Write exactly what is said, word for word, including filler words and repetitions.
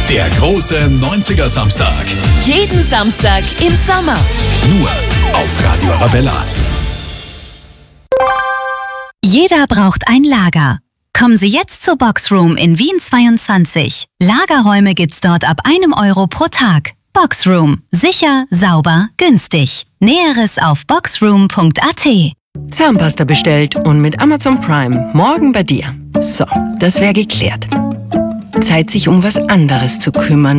Der große neunziger Samstag. Jeden Samstag im Sommer. Nur auf Radio Arabella. Jeder braucht ein Lager. Kommen Sie jetzt zur Boxroom in Wien zweiundzwanzig. Lagerräume gibt's dort ab einem Euro pro Tag. Boxroom. Sicher, sauber, günstig. Näheres auf boxroom punkt a t. Zahnpasta bestellt und mit Amazon Prime morgen bei dir. So, das wäre geklärt. Zeit, sich um was anderes zu kümmern.